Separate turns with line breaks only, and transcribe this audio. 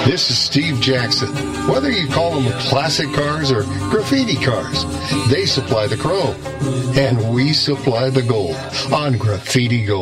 This is Steve Jackson. Whether you call them classic cars or graffiti cars, they supply the chrome. And we supply the gold on Graffiti Gold.